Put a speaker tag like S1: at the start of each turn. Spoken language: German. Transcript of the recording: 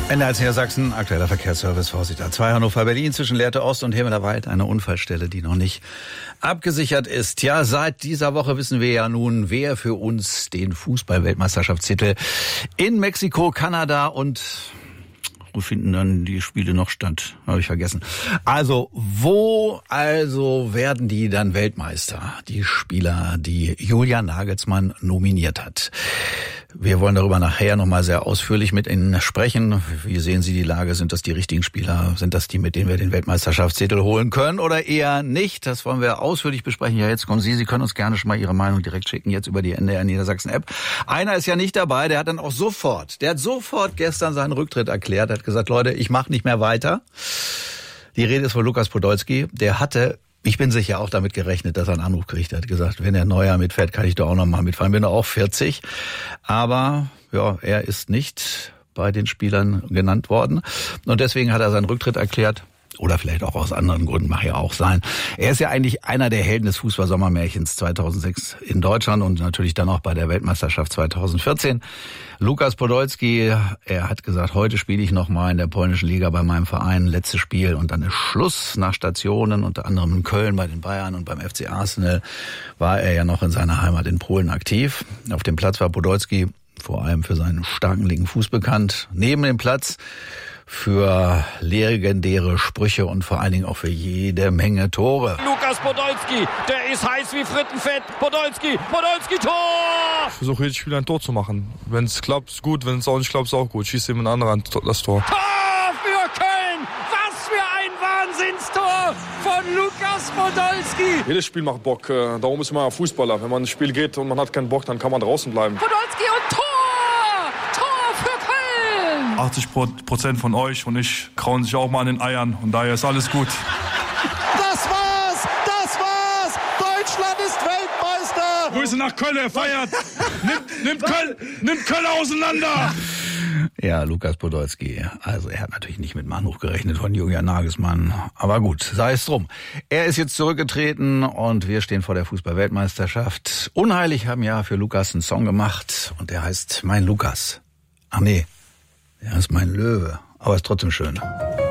S1: NDR Niedersachsen, aktueller Verkehrsservice, Vorsicht A2 Hannover-Berlin zwischen Lehrte Ost und Himmelerwald, eine Unfallstelle, die noch nicht abgesichert ist. Ja, seit dieser Woche wissen wir ja nun, wer für uns den Fußball-Weltmeisterschaftstitel in Mexiko, Kanada und wo finden dann die Spiele noch statt? Habe ich vergessen. Wo werden die dann Weltmeister? Die Spieler, die Julian Nagelsmann nominiert hat. Wir wollen darüber nachher nochmal sehr ausführlich mit Ihnen sprechen. Wie sehen Sie die Lage? Sind das die richtigen Spieler? Sind das die, mit denen wir den Weltmeisterschaftstitel holen können oder eher nicht? Das wollen wir ausführlich besprechen. Ja, jetzt kommen Sie. Sie können uns gerne schon mal Ihre Meinung direkt schicken, jetzt über die NDR Niedersachsen App. Einer ist ja nicht dabei, der hat sofort gestern seinen Rücktritt erklärt, hat gesagt, Leute, ich mache nicht mehr weiter. Die Rede ist von Lukas Podolski. Der hatte, ich bin sicher, auch damit gerechnet, dass er einen Anruf kriegt. Er hat gesagt, wenn der Neuer mitfährt, kann ich da auch noch mal mitfahren. Bin auch 40. Aber ja, er ist nicht bei den Spielern genannt worden. Und deswegen hat er seinen Rücktritt erklärt. Oder vielleicht auch aus anderen Gründen, mag ja auch sein. Er ist ja eigentlich einer der Helden des Fußball-Sommermärchens 2006 in Deutschland und natürlich dann auch bei der Weltmeisterschaft 2014. Lukas Podolski, er hat gesagt, heute spiele ich nochmal in der polnischen Liga bei meinem Verein, letztes Spiel und dann ist Schluss nach Stationen, unter anderem in Köln bei den Bayern und beim FC Arsenal war er ja noch in seiner Heimat in Polen aktiv. Auf dem Platz war Podolski vor allem für seinen starken linken Fuß bekannt. Neben dem Platz für legendäre Sprüche und vor allen Dingen auch für jede Menge Tore.
S2: Lukas Podolski, der ist heiß wie Frittenfett. Podolski, Tor!
S3: Ich versuche jedes Spiel ein Tor zu machen. Wenn es klappt, ist gut. Wenn es auch nicht klappt, ist auch gut. Schießt jemand anderer das Tor.
S2: Tor für Köln! Was für ein Wahnsinnstor von Lukas Podolski!
S3: Jedes Spiel macht Bock. Darum ist man Fußballer. Wenn man ins Spiel geht und man hat keinen Bock, dann kann man draußen bleiben.
S2: Podolski und Tor!
S3: 80% von euch und ich krauen sich auch mal an den Eiern und daher ist alles gut.
S4: Das war's! Deutschland ist Weltmeister!
S3: Grüße nach Köln, er feiert! Nimmt Köln auseinander!
S1: Ja, Lukas Podolski. Also er hat natürlich nicht mit dem Anruf gerechnet von Julian Nagelsmann. Aber gut, sei es drum. Er ist jetzt zurückgetreten und wir stehen vor der Fußball-Weltmeisterschaft. Unheilig haben ja für Lukas einen Song gemacht und der heißt Mein Lukas. Ach nee. Er ist mein Löwe, aber ist trotzdem schön.